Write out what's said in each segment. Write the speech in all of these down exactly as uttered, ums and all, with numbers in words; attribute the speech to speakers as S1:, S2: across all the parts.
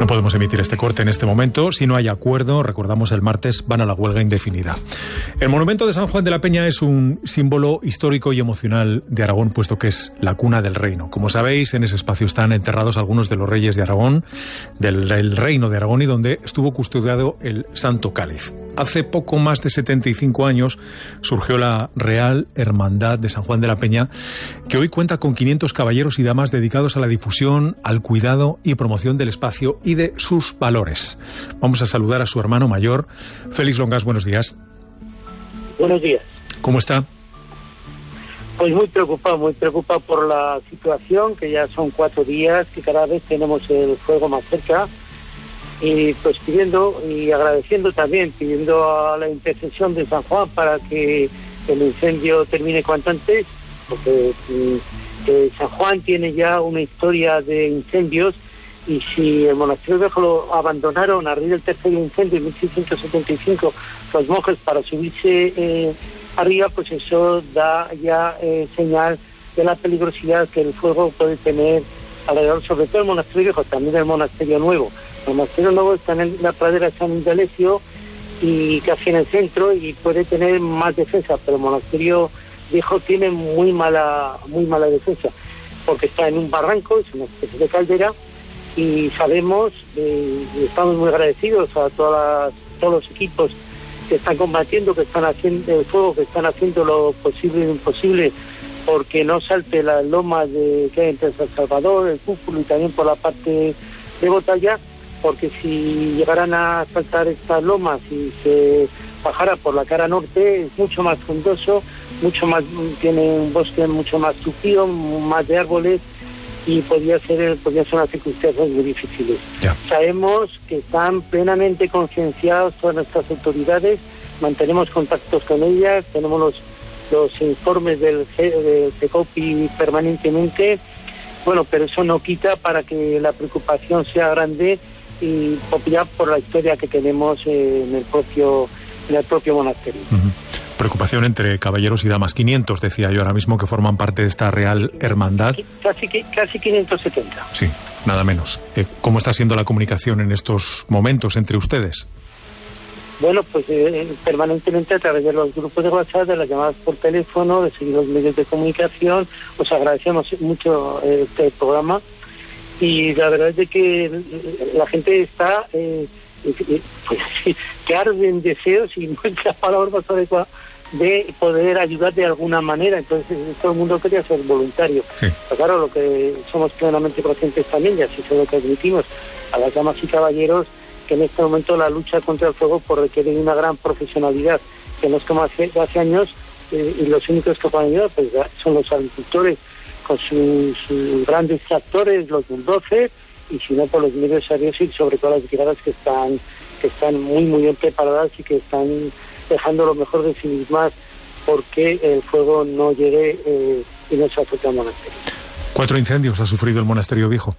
S1: No podemos emitir este corte en este momento. Si no hay acuerdo, recordamos, el martes van a la huelga indefinida. El monumento de San Juan de la Peña es un símbolo histórico y emocional de Aragón, puesto que es la cuna del reino. Como sabéis, en ese espacio están enterrados algunos de los reyes de Aragón, del, del reino de Aragón, y donde estuvo custodiado el Santo Cáliz. Hace poco más de setenta y cinco años surgió la Real Hermandad de San Juan de la Peña, que hoy cuenta con quinientos caballeros y damas dedicados a la difusión, al cuidado y promoción del espacio y de sus valores. Vamos a saludar a su hermano mayor, Félix Longas. Buenos días.
S2: Buenos días.
S1: ¿Cómo está?
S2: Pues muy preocupado, muy preocupado por la situación, que ya son cuatro días, que cada vez tenemos el fuego más cerca. Y pues pidiendo y agradeciendo también, pidiendo a la intercesión de San Juan para que el incendio termine cuanto antes, porque eh, San Juan tiene ya una historia de incendios, y si el monasterio viejo lo abandonaron a raíz del tercer incendio en mil seiscientos setenta y cinco los monjes para subirse eh, arriba, pues eso da ya eh, señal de la peligrosidad que el fuego puede tener alrededor, sobre todo el monasterio viejo, también el monasterio nuevo. El monasterio nuevo está en la pradera de San Indalecio y casi en el centro, y puede tener más defensa, pero el monasterio viejo tiene muy mala muy mala defensa, porque está en un barranco, es una especie de caldera, y sabemos, eh, y estamos muy agradecidos a todas las, todos los equipos que están combatiendo, que están haciendo el fuego, que están haciendo lo posible e imposible porque no salte las lomas de, que hay entre San Salvador, el Cúpulo y también por la parte de Botalla, porque si llegaran a saltar estas lomas y se bajara por la cara norte, es mucho más frondoso, mucho más, tiene un bosque mucho más tupido, más de árboles, y podría ser, podría ser unas circunstancias muy difíciles.
S1: Ya. Sabemos
S2: que están plenamente concienciados todas nuestras autoridades, mantenemos contactos con ellas, tenemos los los informes del, del CECOPI permanentemente, bueno, pero eso no quita para que la preocupación sea grande, y ya por la historia que tenemos eh, en el propio en el propio monasterio.
S1: Uh-huh. Preocupación entre caballeros y damas, quinientos decía yo ahora mismo que forman parte de esta Real Hermandad.
S2: Casi casi quinientos setenta.
S1: Sí, nada menos. Eh, ¿Cómo está siendo la comunicación en estos momentos entre ustedes?
S2: Bueno, pues eh, permanentemente a través de los grupos de WhatsApp, de las llamadas por teléfono, de seguir los medios de comunicación. Os agradecemos mucho eh, este programa, y la verdad es de que la gente está eh, eh, pues, que arde en deseos, y no es la palabra más adecuada, de poder ayudar de alguna manera. Entonces todo el mundo quería ser voluntario. Sí. Pero claro, lo que somos plenamente conscientes también, y así se lo transmitimos a las damas y caballeros, que en este momento la lucha contra el fuego por requiere una gran profesionalidad, que no es como hace, hace años, eh, y los únicos que pueden ayudar pues, son los agricultores con sus, sus grandes tractores, los bulldozers, y si no, por los medios aéreos, y sobre todo las brigadas que están que están muy muy bien preparadas y que están dejando lo mejor de sí mismas porque el fuego no llegue eh, y no se afecte al monasterio.
S1: ¿Cuatro incendios ha sufrido el monasterio viejo?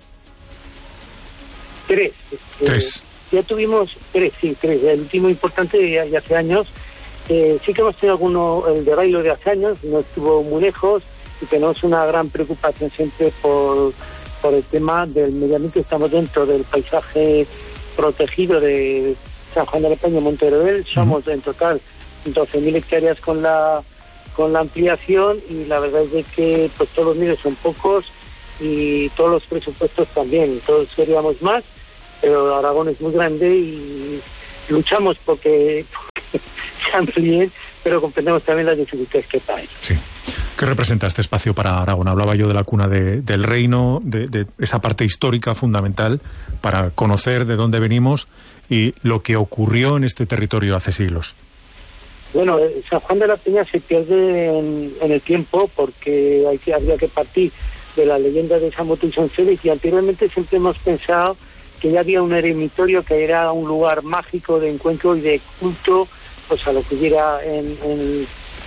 S2: Tres.
S1: Tres.
S2: Eh, Ya tuvimos tres, sí, tres. El último importante de, de hace años. Eh, sí que hemos tenido alguno, el de Bailo de hace años, no estuvo muy lejos, y tenemos una gran preocupación siempre por, por el tema del medio ambiente. Estamos dentro del paisaje protegido de San Juan de la Peña, Monte Herobel. Somos en total doce mil hectáreas con la con la ampliación, y la verdad es de que pues todos los medios son pocos y todos los presupuestos también. Todos queríamos más, pero Aragón es muy grande y luchamos porque, porque se amplíen, pero comprendemos también las dificultades que hay.
S1: Sí. ¿Qué representa este espacio para Aragón? Hablaba yo de la cuna de, del reino, de, de esa parte histórica fundamental para conocer de dónde venimos y lo que ocurrió en este territorio hace siglos.
S2: Bueno, San Juan de la Peña se pierde en, en el tiempo, porque hay que, habría que partir de la leyenda de San Moto y San Félix, y anteriormente siempre hemos pensado que ya había un eremitorio que era un lugar mágico de encuentro y de culto, pues a lo que hubiera en, en, en,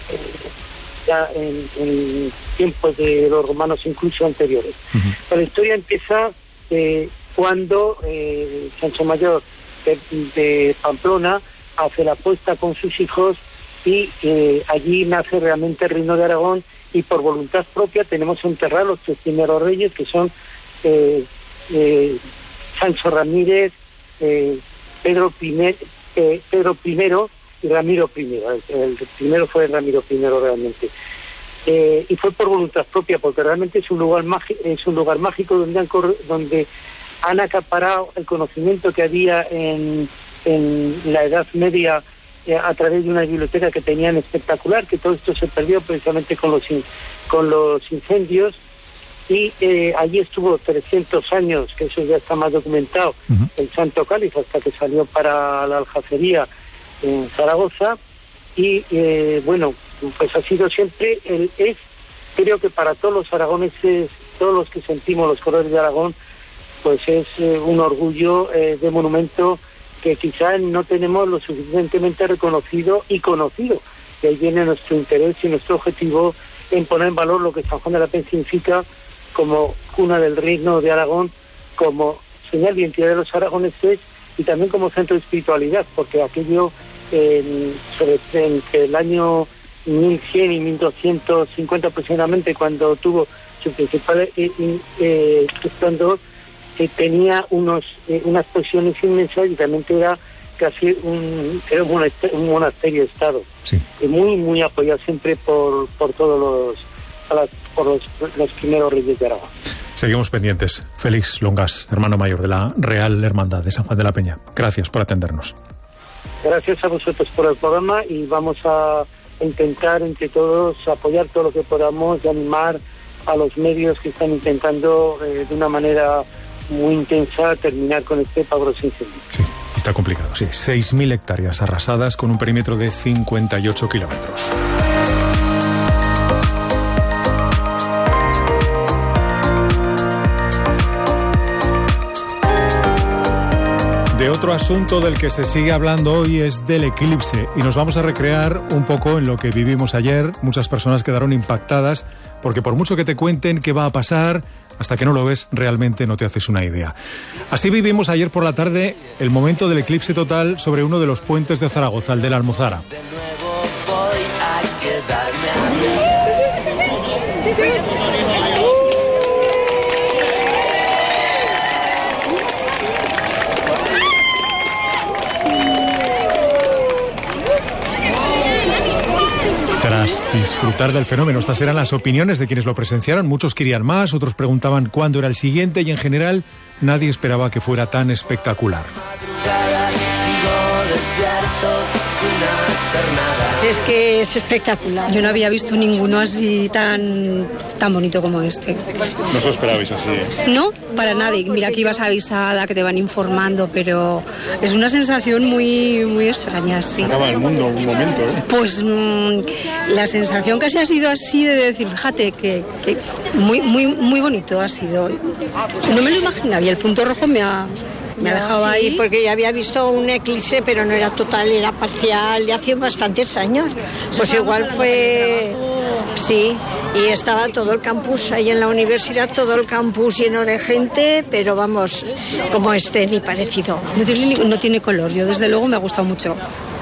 S2: ya en, en tiempos de los romanos, incluso anteriores. Uh-huh. Pero la historia empieza eh, cuando eh, Sancho Mayor de, de Pamplona hace la apuesta con sus hijos, y eh, allí nace realmente el Reino de Aragón, y por voluntad propia tenemos enterrados los tres primeros reyes, que son eh, eh, Sancho Ramírez, eh, Pedro, Primer, eh, Pedro Primero y Ramiro Primero. El, el primero fue Ramiro Primero realmente. Eh, y fue por voluntad propia, porque realmente es un lugar mágico, es un lugar mágico donde han, donde han acaparado el conocimiento que había en, en la Edad Media eh, a través de una biblioteca que tenían espectacular, que todo esto se perdió precisamente con los con los incendios, y eh, allí estuvo trescientos años, que eso ya está más documentado, uh-huh. el Santo Cáliz, hasta que salió para la Aljafería en Zaragoza, y eh, bueno, pues ha sido siempre, el es, creo que para todos los aragoneses, todos los que sentimos los colores de Aragón, pues es eh, un orgullo eh, de monumento que quizá no tenemos lo suficientemente reconocido y conocido. Y ahí viene nuestro interés y nuestro objetivo en poner en valor lo que San Juan de la Peña significa como cuna del Reino de Aragón, como señal de identidad de los aragoneses y también como centro de espiritualidad, porque aquello eh, sobre, entre el año mil cien y mil doscientos cincuenta aproximadamente, cuando tuvo su principal eh, eh, esplendor, eh, tenía unos eh, unas posesiones inmensas y también era casi un, era un monasterio, un monasterio de Estado, sí. Y muy muy apoyado siempre por por todos los por los, los primeros reyes de Aragón.
S1: Seguimos pendientes. Félix Longas, hermano mayor de la Real Hermandad de San Juan de la Peña. Gracias por atendernos.
S2: Gracias a vosotros por el programa y vamos a intentar entre todos apoyar todo lo que podamos y animar a los medios que están intentando eh, de una manera muy intensa terminar con este pavoroso incendio.
S1: Sí, está complicado, sí. seis mil hectáreas arrasadas con un perímetro de cincuenta y ocho kilómetros. De otro asunto del que se sigue hablando hoy es del eclipse y nos vamos a recrear un poco en lo que vivimos ayer. Muchas personas quedaron impactadas porque por mucho que te cuenten qué va a pasar, hasta que no lo ves realmente no te haces una idea. Así vivimos ayer por la tarde el momento del eclipse total sobre uno de los puentes de Zaragoza, el de la Almozara.
S3: De nuevo voy a quedarme a...
S1: Tras disfrutar del fenómeno, estas eran las opiniones de quienes lo presenciaron. Muchos querían más, otros preguntaban cuándo era el siguiente y en general nadie esperaba que fuera tan espectacular.
S4: Es que es espectacular. Yo no había visto ninguno así tan tan bonito como este.
S1: ¿No os lo esperabais así? ¿eh?
S4: No, para nadie. Mira que ibas avisada, que te van informando, pero es una sensación muy muy extraña, sí.
S1: Se acaba el mundo un momento, ¿eh?
S4: Pues mmm, la sensación casi ha sido así de decir, fíjate, que, que muy muy muy bonito ha sido. No me lo imaginaba y el punto rojo me ha... Me ha dejado
S5: sí,
S4: ahí.
S5: Porque ya había visto un eclipse, pero no era total, era parcial, ya hace bastantes años. Pues igual fue... Sí, y estaba todo el campus ahí en la universidad, todo el campus lleno de gente, pero vamos, como este, ni parecido.
S4: No tiene, no tiene color, yo desde luego me ha gustado mucho.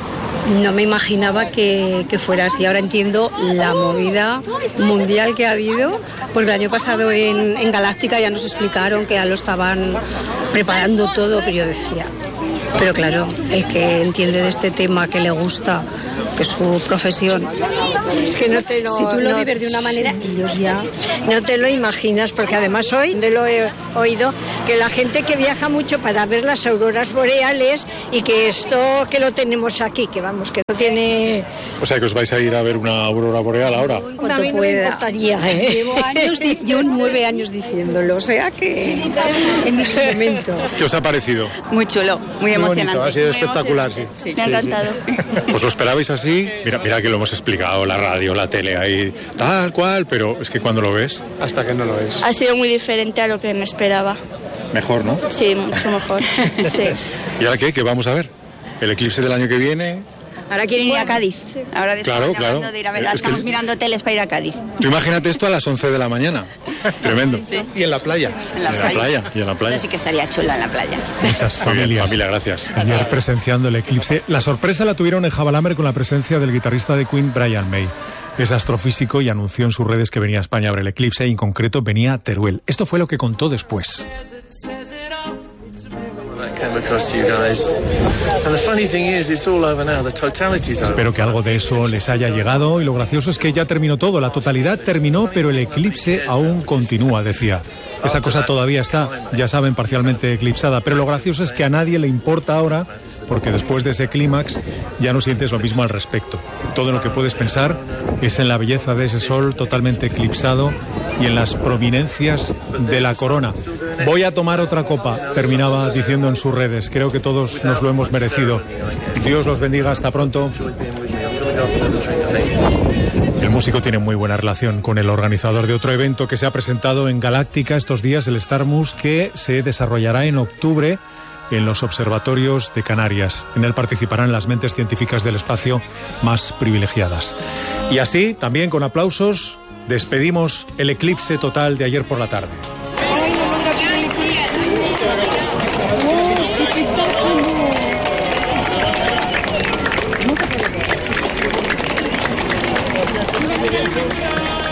S4: No me imaginaba que, que fuera así. Ahora entiendo la movida mundial que ha habido, porque el año pasado en, en Galáctica ya nos explicaron que ya lo estaban preparando todo, pero yo decía, pero claro, el que entiende de este tema, que le gusta, que es su profesión,
S5: es que no te lo,
S4: si tú lo
S5: no,
S4: vives de una manera, sí. Ellos ya
S5: no te lo imaginas, porque además hoy de lo he oído que la gente que viaja mucho para ver las auroras boreales y que esto que lo tenemos aquí, que vamos, que no tiene...
S1: O sea que os vais a ir a ver una aurora boreal ahora.
S4: En cuanto pueda. No me importaría, ¿eh? Llevo, años, llevo nueve años diciéndolo, o sea que en ese momento.
S1: ¿Qué os ha parecido?
S6: Muy chulo, muy, muy emocionante.
S7: Bonito, ha sido
S6: muy
S7: espectacular, sí.
S6: sí. Me ha encantado.
S1: Sí, sí. ¿Os lo esperabais así? Mira, mira que lo hemos explicado, la radio, la tele, ahí, tal cual, pero es que cuando lo ves...
S7: Hasta que no lo ves.
S6: Ha sido muy diferente a lo que me esperaba.
S1: Mejor, ¿no?
S6: Sí, mucho mejor. Sí.
S1: ¿Y ahora qué? ¿Qué vamos a ver? ¿El eclipse del año que viene?
S6: Ahora quieren ir a Cádiz. Sí. Ahora
S1: claro, claro.
S6: De ir a ver, estamos que... mirando teles para ir a Cádiz.
S1: Tú imagínate esto a las once de la mañana. Tremendo.
S7: Sí. Y en la playa.
S6: En la,
S1: en
S6: playa.
S1: la playa. Y en la playa.
S6: Eso sí que estaría chula en la playa.
S1: Muchas familias. Bien, familia, gracias. Ayer presenciando el eclipse. La sorpresa la tuvieron en Jabalamer con la presencia del guitarrista de Queen, Brian May. Es astrofísico y anunció en sus redes que venía a España a ver el eclipse y en concreto venía a Teruel. Esto fue lo que contó después. Espero que algo de eso les haya llegado, y lo gracioso es que ya terminó todo, la totalidad terminó, pero el eclipse aún continúa, decía. Esa cosa todavía está, ya saben, parcialmente eclipsada, pero lo gracioso es que a nadie le importa ahora, porque después de ese clímax ya no sientes lo mismo al respecto. Todo lo que puedes pensar es en la belleza de ese sol totalmente eclipsado y en las prominencias de la corona. Voy a tomar otra copa, terminaba diciendo en sus redes. Creo que todos nos lo hemos merecido. Dios los bendiga, hasta pronto. El músico tiene muy buena relación con el organizador de otro evento que se ha presentado en Galáctica estos días, el Starmus, que se desarrollará en octubre en los observatorios de Canarias. En él participarán las mentes científicas del espacio más privilegiadas. Y así, también con aplausos, despedimos el eclipse total de ayer por la tarde. Thank you.